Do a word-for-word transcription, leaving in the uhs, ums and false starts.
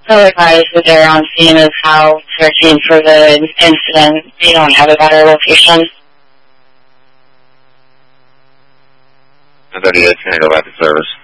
So advised that they're on scene is how searching for the incident. They don't have a better location. I thought you guys can go back to service.